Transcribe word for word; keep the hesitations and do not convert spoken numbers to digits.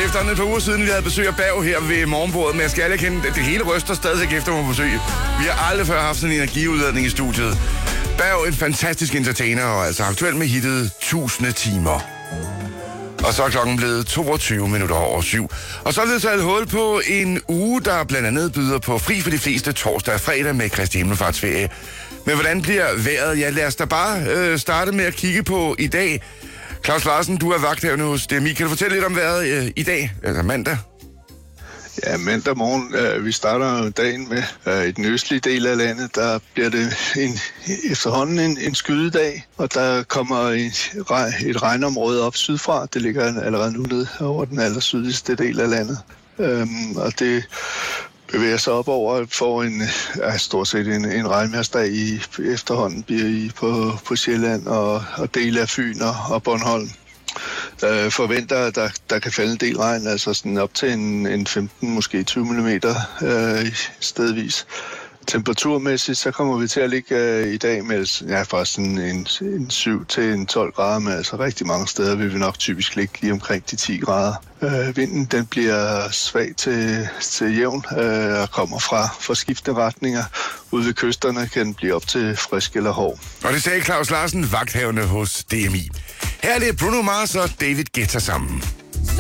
efterhånden et par uger siden, vi havde besøg af Berg her ved morgenbordet, men jeg skal alle kende, at det hele ryster stadig efter mig på besøg. Vi har aldrig før haft sådan en energiudladning i studiet. Berg, en fantastisk entertainer, og altså aktuelt med hittet tusinde timer. Og så er klokken blevet toogtyve minutter over syv. Og så er det taget hul på en uge, der blandt andet byder på fri for de fleste torsdag og fredag med Kristi Himmelfartsferie. Men hvordan bliver vejret? Ja, lad os da bare øh, starte med at kigge på i dag. Claus Larsen, du er vagthavende hos D M I. Kan du fortælle lidt om vejret øh, i dag, altså mandag? Ja, mandag morgen, øh, vi starter dagen med øh, i den østlige del af landet, der bliver det en, efterhånden en, en skydedag, og der kommer et, et regnområde op sydfra. Det ligger allerede nu ned over den aller sydligste del af landet, øhm, og det bevæger sig op over for en, ja, stort set en, en regnværsdag i efterhånden bliver i på, på Sjælland og, og dele af Fyn og, og Bornholm. Øh, forventer, at der, der kan falde en del regn, altså sådan op til en, en femten, måske tyve millimeter øh, stedvis. Temperaturmæssigt, så kommer vi til at ligge øh, i dag med ja, faktisk en, en, en syv til en tolv grader, men altså rigtig mange steder vil vi nok typisk ligge lige omkring de ti grader. Øh, vinden, den bliver svag til, til jævn øh, og kommer fra, fra skiftende retninger. Ude ved kysterne kan den blive op til frisk eller hård. Og det sagde Claus Larsen, vagthavende hos D M I. Her er det Bruno Mars og David Guetta sammen.